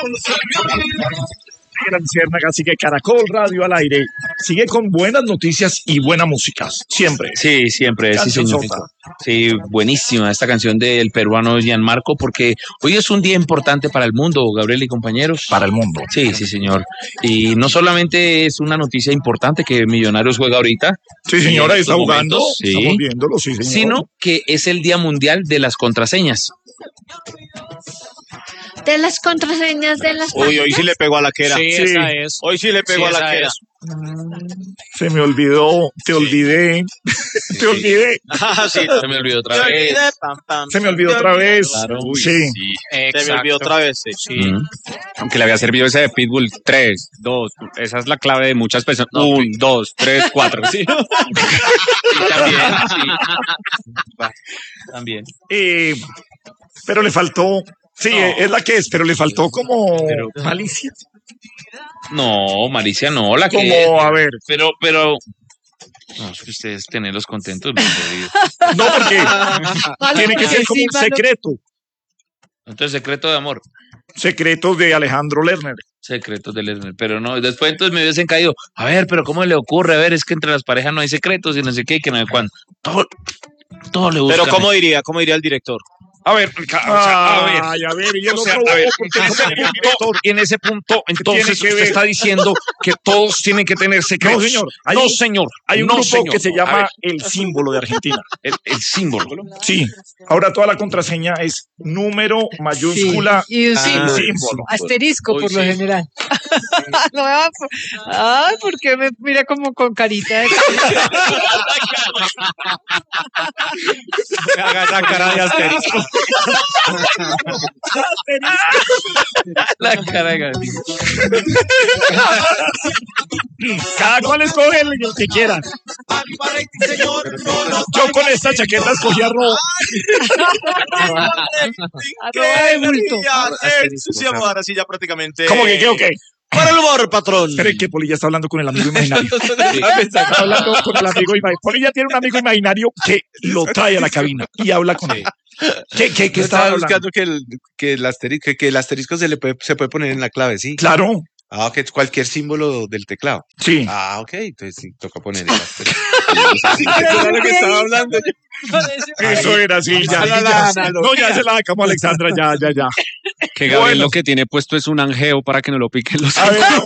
Gran Ciérnaga, así que Caracol Radio al aire sigue con buenas noticias y buena música, siempre. Sí, siempre, sí, señor. Sí, buenísima esta canción del peruano Gianmarco, porque hoy es un día importante para el mundo, Gabriel y compañeros. Para el mundo. Sí, sí, señor. Y no solamente es una noticia importante que Millonarios juega ahorita. Sí, señora, está jugando. Sí, estamos viéndolo, sí, señor. Sino que es el Día Mundial de las Contraseñas. De las contraseñas de las Uy, hoy sí le pegó a la quera. Sí, Sí. esa es. Hoy sí le pegó a la quera. Se me olvidó, te olvidé, te olvidé. Ah, sí. Se me olvidó otra vez. Se me olvidó otra vez. Claro. Sí. Se me olvidó otra vez, sí. Sí. Aunque le había servido ese de Pitbull 3, 2. Esa es la clave de muchas personas. No, 1, 2, 3, 4. Sí. Sí, también, sí. También. Pero le faltó, sí, es la que es, pero le faltó como malicia. No, Maricia, no, la que Como, a ver. Pero, no, es que ustedes tenerlos contentos, me jodido. No, porque tiene que ser como un secreto. Entonces, secreto de amor. Secretos de Alejandro Lerner. Secretos del Lerner, pero no, después entonces me hubiesen caído, a ver, pero ¿cómo le ocurre? A ver, es que entre las parejas no hay secretos y no sé qué, y que no sé cuándo. Todo le buscan. Pero ¿cómo diría el director? A ver, Ay, a ver, y yo no a ver, en ese punto, entonces que usted ver? está diciendo que todos tienen que tener secretos. No, señor. No, señor. Hay un No, grupo señor. que se A llama ver, El Símbolo de Argentina. el símbolo. Sí. Ahora toda la contraseña es número, mayúscula, Y un símbolo. asterisco Uy, por lo sí. general. No me va a... Ay, ¿por qué me mira como con carita de... Haga esa cara de asterisco. La cara de Gaby. Cada cual escoge el que quiera. Yo con esta chaqueta escogí arroba. Arroba de bulto. Sí, vamos ahora sí ya prácticamente. ¿Cómo que qué o qué? Para el humor, patrón. Esperen que Polilla está hablando con el amigo imaginario. Está hablando con el amigo imaginario. Polilla tiene un amigo imaginario que lo trae a la cabina y habla con él. ¿Qué Yo estaba estaba hablando? buscando que el asterisco se puede poner en la clave, sí. Claro, Ah, ok, cualquier símbolo del teclado. sí. Ah, ok, entonces sí, toca poner el asterisco. Era lo que estaba hablando. Eso era así, ya. No, ya se la sacamos a Alexandra, ya. Que Gabriel Bueno. lo que tiene puesto es un angeo para que no lo piquen los A ver, no.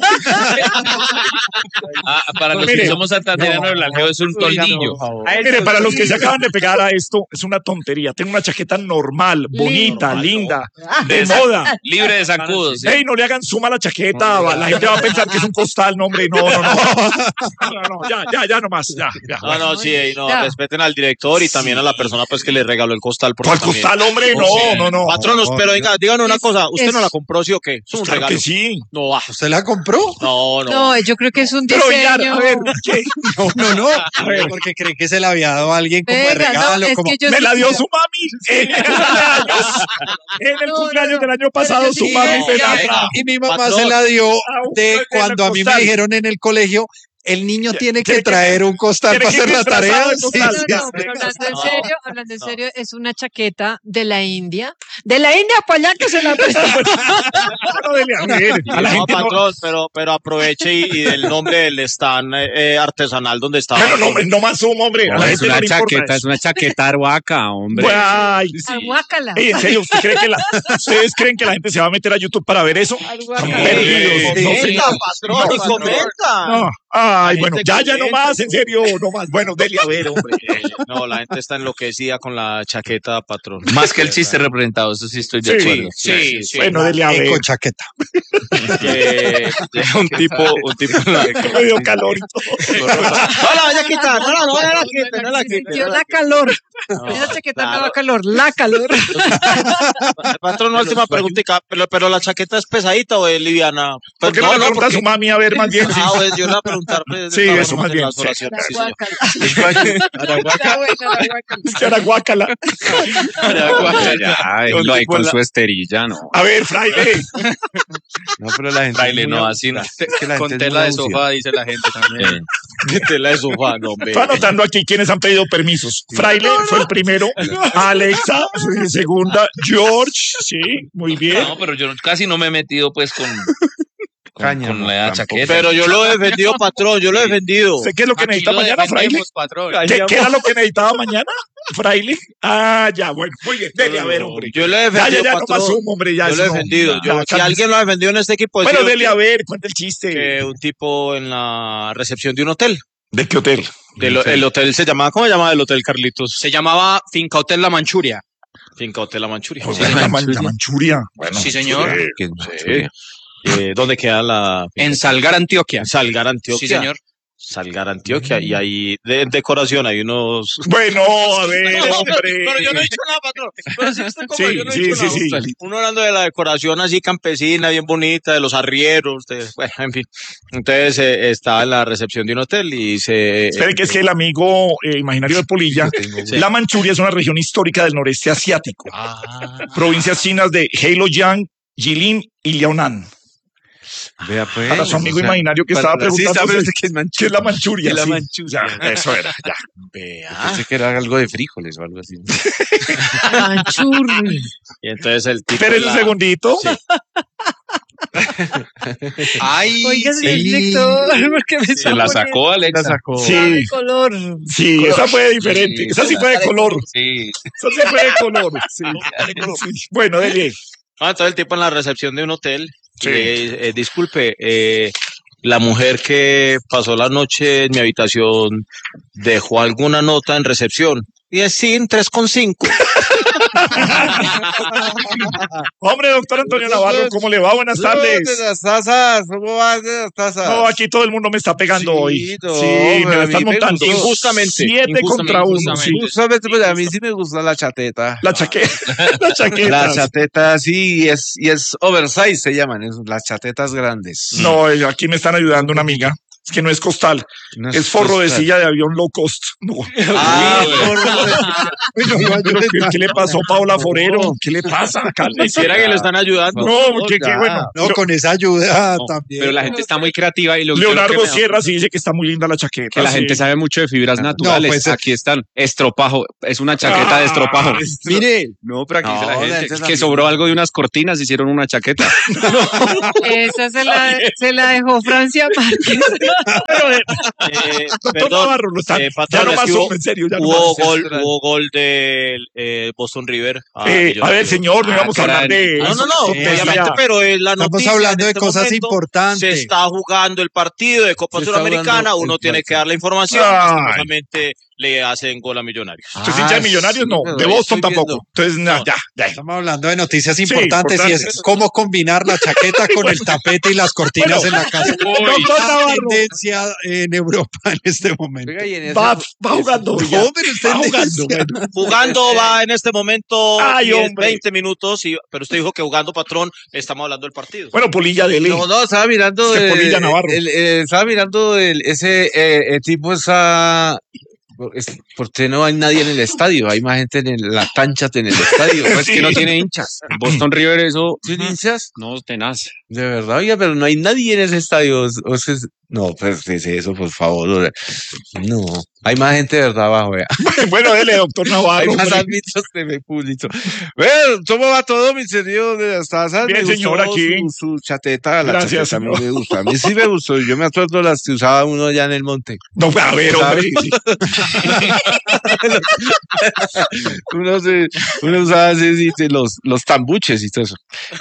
Para los Mire, que somos santandereanos, el angeo es un toldillo. Mire, para los que se acaban de pegar a esto, es una tontería. Tengo una chaqueta normal, bonita, linda, de moda. Libre de zancudos. ¿sí? Ey, no le hagan suma a la chaqueta, la gente va a pensar que es un costal, no, hombre, no. No, ya nomás, ya. No, sí, no, Ya. respeten al director y también a la persona pues que le regaló el costal. porque ¿Cuál también- costal, hombre? No. Patronos, pero venga, díganos una cosa, ¿usted no es- la compró, sí o qué? Es un Claro regalo. que sí. No, ¿Usted la compró? no. No, yo creo que es un Pero ya, diseño... a ver, ¿qué? No. Porque cree que se la había dado a alguien como de Venga, no, regalo. es como... que yo Me sí- la dio su mami en el cumpleaños. En el No, cumpleaños no. del año pasado, Pero yo su sí- mami no, me la ya, trajo. Y mi mamá Patrón. se la dio de en cuando el a mí me costal. dijeron en el colegio, el niño tiene que tiene que- traer un costal tiene para que hacer ir la tarea. disfrazado de No, costal. no, pero hablando en serio, es una chaqueta de la India. De la India para allá que se la prestó. No, dele, a ver, a la No, gente no. patrón, pero aproveche y del nombre del stand artesanal donde está. Bueno, no más sumo, hombre. A la Es gente no una le importa chaqueta, es eso. una chaqueta arhuaca, hombre. Ay, Aguácala. Ey, en serio, ¿ustedes creen que la gente se va a meter a YouTube para ver eso? Aguácala. Perdidos, no, Comenta, señor. patrón, y comenta. No. Ay, La bueno, gente ya comenta. nomás, en serio, nomás. Bueno, dele a ver, hombre. No, la gente está enloquecida con la chaqueta, patrón. Más que el chiste representado, eso sí estoy de Sí, acuerdo. Sí. Bueno, dele a ver. Eco chaqueta. Un tipo. Me dio calor y todo. No la vaya a quitar, no la quite. Sintió la calor. Esa chaqueta no da calor, la calor. Patrón, última preguntita, pero la chaqueta es pesadita o es liviana. ¿Por qué no le pregunta a su mami a ver más bien? Pues yo le voy a preguntar. pues, Sí, estábamos eso más en bien, las sí. oraciones, sí, señor. Es que era guácala. Ya, Yo lo hay tipo con la- su esterilla, ¿no? A ver, fraile. No, pero la gente. Fraile, es muy no, abu- así no. que la Con gente es tela muy de abusiva. sofá, dice la gente también. De tela de sofá, no, hombre. Estoy anotando aquí quienes han pedido permisos. Fraile fue el primero. Alexa, segunda. George, sí, muy bien. No, pero yo casi no me he metido pues con Cáñamo, la tampoco. chaqueta. Pero yo lo he defendido, patrón, yo lo he defendido. ¿Sé qué es lo que Aquí necesita lo mañana, Fraile? defendemos, patrón. ¿Qué era lo que necesitaba mañana, Fraile? Ah, ya, bueno, muy bien. Dele, a ver, hombre. Yo lo he Ya, defendido, ya, no patrón. más humo, hombre, ya. Yo eso lo he no. defendido. Ya, Yo, si cálmese. alguien lo ha defendido en este equipo, Bueno, sido dele, a ver, cuenta el chiste. que un tipo en la recepción de un hotel. ¿De qué hotel? El hotel se llamaba, ¿cómo se llamaba el hotel, Carlitos? Se llamaba Finca Hotel La Manchuria. Finca Hotel La Manchuria. Pues, Sí, la Manchuria. Bueno, Sí, señor. Que- sí. ¿Dónde queda la...? En Salgar, Antioquia. Salgar, Antioquia. Sí, señor. Salgar, Antioquia. Y ahí de decoración hay unos... Bueno, a ver, hombre. Pero yo no he dicho nada, patrón. Pero sí, usted como Sí, yo no he sí, dicho sí, nada. sí. Uno hablando de la decoración así campesina, bien bonita, de los arrieros, bueno, en fin. Entonces estaba en la recepción de un hotel y se... Espere, que es que el amigo imaginario de Polilla, la Manchuria es una región histórica del noreste asiático. Provincias chinas de Heilongjiang, Jilin y Liaonan. Vea, pues. Para su amigo o sea, imaginario que para- estaba sí, preguntando está, pero qué es que es es la Manchuria. la sí. Manchuria. Ya, eso era, ya. Pensé que era algo de frijoles o algo así. Manchurri. Y entonces el tipo... Espere un segundito. Sí. Ay, Oiga, sí. señor director, porque me Se está la sacó La Alexa. sacó. Sí, de color. sí, esa fue diferente. Sí, Esa sí fue de color. Sí. Esa sí fue de color. Sí. Sí. Bueno, dele. Entonces el tipo en la recepción de un hotel, Sí. disculpe, la mujer que pasó la noche en mi habitación dejó alguna nota en recepción. Y es sin 3,5. Hombre, doctor Antonio Navarro, ¿cómo le va? Buenas tardes. las tazas, ¿cómo van de las tazas? No, aquí todo el mundo me está pegando Sí, hoy. no, Sí, me pero la a están mí me montando. gustó. Injustamente, 7 contra 1. Sí. injustamente. Justamente, pues, a mí sí me gusta la chateta. La chaqueta. La chaqueta. La chateta, sí, y es oversize, se llaman, las chatetas grandes. No, aquí me están ayudando una amiga. Es que no es costal, No es forro de costal. silla de avión low cost. No. Pero, ¿qué le pasó a Paola Forero? ¿Qué le pasa? Cálmese. Quisiera que le están ayudando. No, qué bueno. No, con esa ayuda también. Pero la gente está muy creativa y lo que Leonardo me da- Sierra sí dice que está muy linda la chaqueta. que la sí. gente sabe mucho de fibras naturales. pues, Aquí están. Estropajo. Es una chaqueta de estropajo. Mire, No, pero aquí dice No, la la gente. gente Es es que la sobró misma. algo de unas cortinas, hicieron una chaqueta. Esa se la dejó Francia Márquez. Doctor Perdón, Navarro, lo están. Ya patrón, no es más que hubo- en serio. Ya no Hubo más. gol del Boston River. A ver, señor, no íbamos a hablar de. No, eso. obviamente, pero es la estamos noticia. hablando en de este cosas momento. Se importantes. está jugando el partido de Copa Se está Suramericana, jugando uno el tiene que partido. dar la información. Ay. Lastimosamente le hacen gol a Millonarios. ¿Usted es hincha de Millonarios? No, pero de ahí Boston estoy tampoco. viendo. Entonces, No. ya. Estamos hablando de noticias Sí, importantes y importantes. es cómo combinar la chaqueta con el tapete y las cortinas Bueno, en la casa. Doctor La Navarro, tendencia en Europa en este momento. Oiga, y en ese- va jugando. ya. No, pero usted Va jugando. necia. bueno. Jugando va en este momento Ay, 10, hombre. 20 minutos, pero usted dijo que jugando, patrón, estamos hablando del partido. Bueno, Polilla, dele. No, estaba mirando. Se Polilla Navarro. Estaba mirando ese tipo, esa. ¿Por qué no hay nadie en el estadio? Hay más gente en la cancha que en el estadio. Pues que no tiene hinchas. Boston River, eso. ¿Tiene hinchas? No, tenaz. De verdad, oiga, pero no hay nadie en ese estadio. No, pues ¿qué es eso, por favor. No, hay más gente de verdad abajo, vea. Bueno, dele, doctor Hay Navarro. más hombre. árbitros que me público. Bueno, ¿cómo va todo, mi señor de las tazas? Bien, Me gustó señor, aquí. Su chateta, la Gracias, chateta a mí señor. me gusta. A mí sí me gustó. Yo me acuerdo las que usaba uno allá en el monte. No, a ver, hombre. sí. Uno usaba así, sí, los tambuches y todo eso.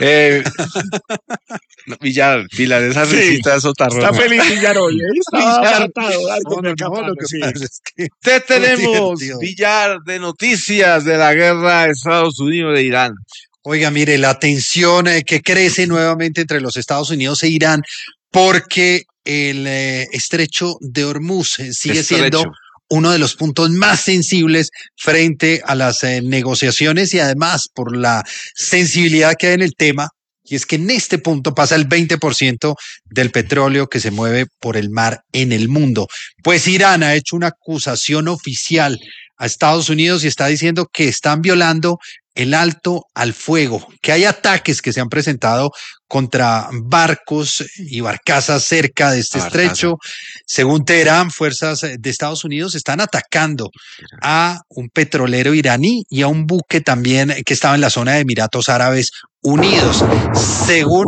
Villar, Pilar, esa Sí. risita es otra Está feliz Villar hoy, ¿eh? Está Villar. apartado. Algo No, me no, acaba, lo que sí. pasa es que Te tenemos, divertido. Villar, de noticias de la guerra de Estados Unidos de Irán. Oiga, mire, la tensión que crece nuevamente entre los Estados Unidos e Irán porque el estrecho de Hormuz sigue siendo Estrecho. uno de los puntos más sensibles frente a las negociaciones y además por la sensibilidad que hay en el tema. y es que en este punto pasa el 20% del petróleo que se mueve por el mar en el mundo. Pues Irán ha hecho una acusación oficial a Estados Unidos y está diciendo que están violando el alto al fuego, que hay ataques que se han presentado contra barcos y barcazas cerca de este estrecho. Según Teherán, fuerzas de Estados Unidos están atacando a un petrolero iraní y a un buque también que estaba en la zona de Emiratos Árabes Unidos. Según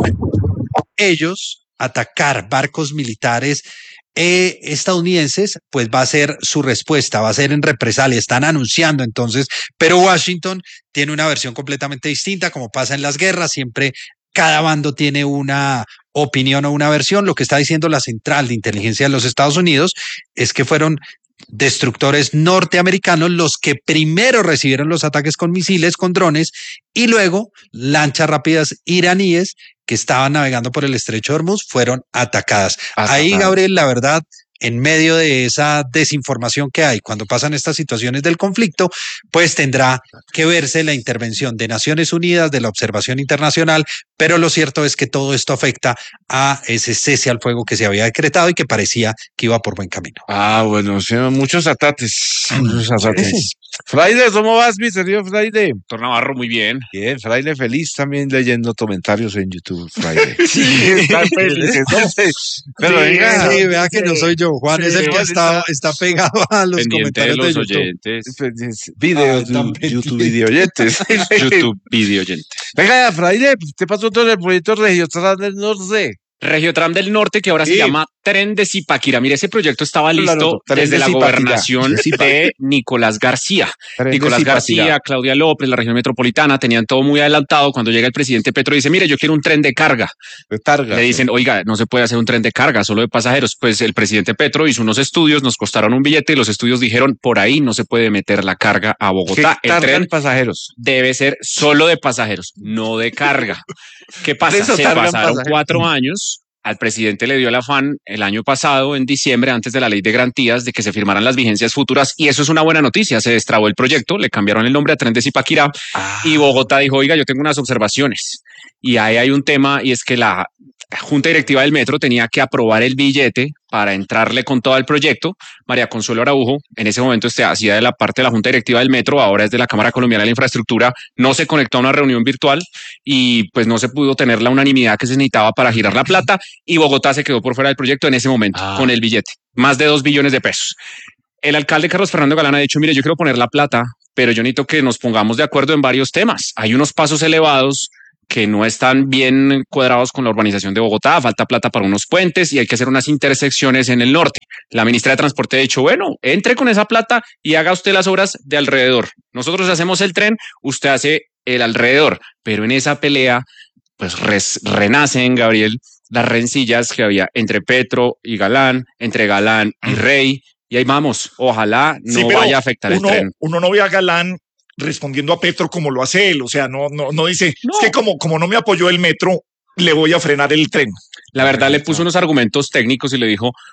ellos, atacar barcos militares estadounidenses, pues va a ser su respuesta, va a ser en represalia, están anunciando entonces, pero Washington tiene una versión completamente distinta, como pasa en las guerras, siempre cada bando tiene una opinión o una versión. Lo que está diciendo la Central de Inteligencia de los Estados Unidos es que fueron destructores norteamericanos los que primero recibieron los ataques con misiles, con drones, y luego lanchas rápidas iraníes que estaban navegando por el estrecho de Hormuz fueron atacadas. Ahí, Gabriel, la verdad, en medio de esa desinformación que hay cuando pasan estas situaciones del conflicto, pues tendrá que verse la intervención de Naciones Unidas, de la observación internacional, pero lo cierto es que todo esto afecta a ese cese al fuego que se había decretado y que parecía que iba por buen camino. Bueno, sí, muchos ataques. Fraile, ¿cómo vas, mi querido Fraile? Doctor Navarro, muy bien. Bien, Fraile feliz también leyendo comentarios en YouTube, Fraile. Sí, está feliz. Pero venga. Sí, vea que no soy yo, Juan, es el que está pegado a los Pendiente comentarios de los de YouTube. oyentes. Videos, YouTube video oyentes. YouTube video oyentes. Venga, Fraile, ¿qué pasó todo el proyecto Regiotran del Norte? Regiotram del Norte, que ahora se llama Tren de Zipaquirá. Mire, ese proyecto estaba listo desde la gobernación de Nicolás García. Nicolás García, Claudia López, la región metropolitana, tenían todo muy adelantado. Cuando llega el presidente Petro y dice, mire, yo quiero un tren de carga. Le dicen, oiga, no se puede hacer un tren de carga, solo de pasajeros. Pues el presidente Petro hizo unos estudios, nos costaron un billete y los estudios dijeron, por ahí no se puede meter la carga a Bogotá. El tren pasajeros debe ser solo de pasajeros, no de carga. ¿Qué pasa? Se pasaron 4 años. Al presidente le dio el afán el año pasado, en diciembre, antes de la ley de garantías, de que se firmaran las vigencias futuras, y eso es una buena noticia. Se destrabó el proyecto, le cambiaron el nombre a Tren de Zipaquirá, y Bogotá dijo, oiga, yo tengo unas observaciones. Y ahí hay un tema, y es que la Junta Directiva del Metro tenía que aprobar el billete para entrarle con todo el proyecto. María Consuelo Araujo, en ese momento hacía de la parte de la Junta Directiva del Metro, ahora es de la Cámara Colombiana de la Infraestructura, no se conectó a una reunión virtual y pues no se pudo tener la unanimidad que se necesitaba para girar la plata, y Bogotá se quedó por fuera del proyecto en ese momento con el billete, más de 2 billones de pesos. El alcalde Carlos Fernando Galán ha dicho, mire, yo quiero poner la plata, pero yo necesito que nos pongamos de acuerdo en varios temas. Hay unos pasos elevados que no están bien cuadrados con la urbanización de Bogotá, falta plata para unos puentes y hay que hacer unas intersecciones en el norte. La ministra de Transporte ha dicho, bueno, entre con esa plata y haga usted las obras de alrededor. Nosotros hacemos el tren, usted hace el alrededor. Pero en esa pelea, pues renacen, Gabriel, las rencillas que había entre Petro y Galán, entre Galán y Rey, y ahí vamos. Ojalá no vaya a afectar el tren. Uno no ve a Galán respondiendo a Petro como lo hace él, o sea, no dice, es que como no me apoyó el metro, le voy a frenar el tren. La verdad le puso unos argumentos técnicos y le dijo,